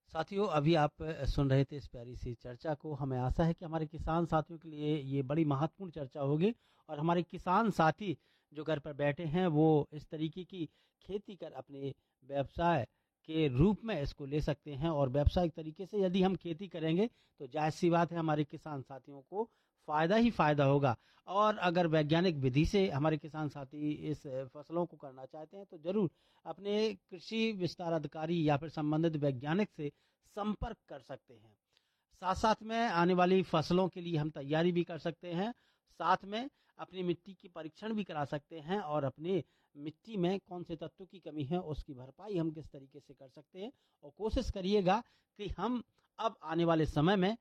साथियों, अभी आप सुन रहे थे इस प्यारी सी चर्चा को। हमें आशा है कि हमारे किसान साथियों के लिए ये बड़ी महत्वपूर्ण चर्चा होगी और हमारे किसान साथी जो घर पर बैठे हैं वो इस तरीके की खेती कर अपने व्यवसाय के रूप में इसको ले सकते हैं। और व्यावसायिक तरीके से यदि हम खेती करेंगे तो जाहिर सी बात है हमारे किसान साथियों को फायदा ही फायदा होगा। और अगर वैज्ञानिक विधि से हमारे किसान साथी इस फसलों को करना चाहते हैं तो जरूर अपने कृषि विस्तार अधिकारी या फिर संबंधित वैज्ञानिक से संपर्क कर सकते हैं। साथ साथ में आने वाली फसलों के लिए हम तैयारी भी कर सकते हैं। साथ में अपनी मिट्टी की परीक्षण भी करा सकते हैं और अपने मिट्टी में कौन से तत्वों की कमी है उसकी भरपाई हम किस तरीके से कर सकते हैं। और कोशिश करिएगा कि हम अब आने वाले समय में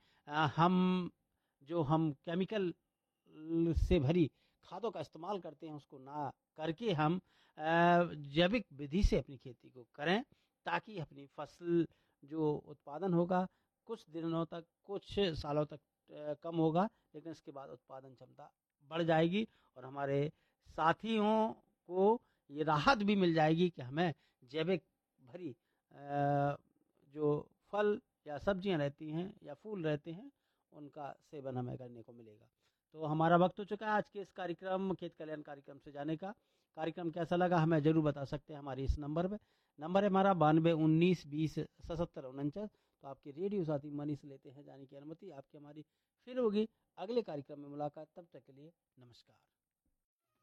हम केमिकल से भरी खादों का इस्तेमाल करते हैं उसको ना करके हम जैविक विधि से अपनी खेती को करें, ताकि अपनी फसल जो उत्पादन होगा कुछ दिनों तक, कुछ सालों तक कम होगा, लेकिन इसके बाद उत्पादन क्षमता बढ़ जाएगी और हमारे साथियों को ये राहत भी मिल जाएगी कि हमें जैविक भरी जो फल या सब्जियां रहती हैं या फूल रहते हैं उनका सेवन हमें करने को मिलेगा। तो हमारा वक्त हो चुका है आज के इस कार्यक्रम खेत कल्याण कार्यक्रम से जाने का। कार्यक्रम कैसा लगा हमें जरूर बता सकते हैं हमारे इस नंबर पे। नंबर है हमारा 9219207749। तो आपके रेडियो साथी मनीष लेते हैं जाने की अनुमति। आपकी हमारी फिर होगी अगले कार्यक्रम में मुलाकात। तब तक के लिए नमस्कार।